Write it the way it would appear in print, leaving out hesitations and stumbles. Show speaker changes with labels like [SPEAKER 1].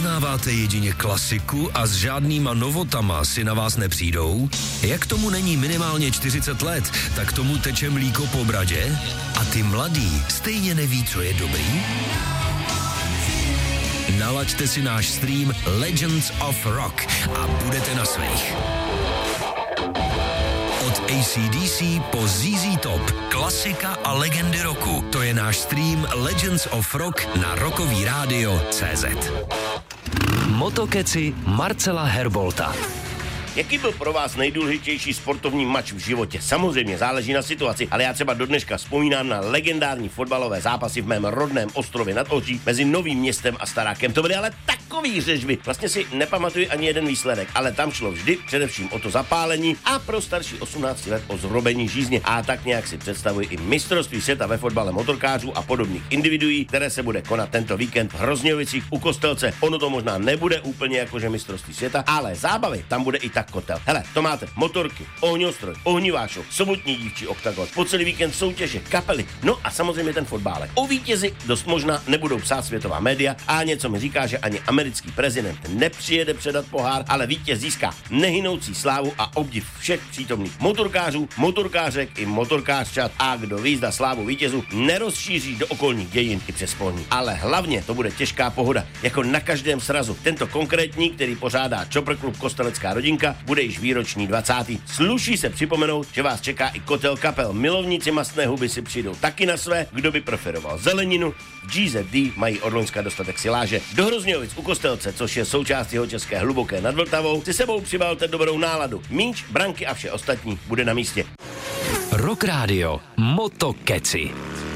[SPEAKER 1] Poznáváte jedině klasiku a s žádnýma novotama si na vás nepřijdou? Jak tomu není minimálně 40 let, tak tomu teče mlíko po bradě? A ty mladý stejně neví, co je dobrý? Nalaďte si náš stream Legends of Rock a budete na svých. Od AC/DC po ZZ Top, klasika a legendy roku. To je náš stream Legends of Rock na Rockový rádio.cz. Motokeci Marcela Herbolta.
[SPEAKER 2] Jaký byl pro vás nejdůležitější sportovní mač v životě? Samozřejmě záleží na situaci, ale já třeba do dneška vzpomínám na legendární fotbalové zápasy v mém rodném ostrově nad Ohří mezi Novým Městem a Starákem. To byly ale takový řežby. Vlastně si nepamatuji ani jeden výsledek, ale tam šlo vždy především o to zapálení a pro starší 18 let o zrobení žízně. A tak nějak si představuji i mistrovství světa ve fotbale motorkářů a podobných individuí, které se bude konat tento víkend v Hrozňovicích u Kostelce. Ono to možná nebude úplně jakože mistrovství světa, ale zábavy tam bude i tak kotel. Hele, to máte motorky, ohňostroj, ohnivášov, sobotní dívčí oktagon, po celý víkend soutěže, kapely, no a samozřejmě ten fotbálek. O vítězi dost možná nebudou psát světová média a něco mi říká, že ani americký prezident nepřijede předat pohár, ale vítěz získá nehynoucí slávu a obdiv všech přítomných motorkářů, motorkářek i motorkářčat a kdo ví, zda slávu vítězů nerozšíří do okolních dějin i přes polní. Ale hlavně to bude těžká pohoda, jako na každém srazu. Tento konkrétní, který pořádá Chopper Klub Kostelecká rodinka, bude již výroční 20. Sluší se připomenout, že vás čeká i kotel kapel. Milovníci mastné huby si přijdou taky na své, kdo by preferoval zeleninu. V GZD mají od loňska dostatek siláže. Do Hrozňovic u Kostelce, což je součást Jihočeské Hluboké nad Vltavou, si sebou přibalte dobrou náladu. Míč, branky a vše ostatní bude na místě.
[SPEAKER 1] Rock Radio Motokeci.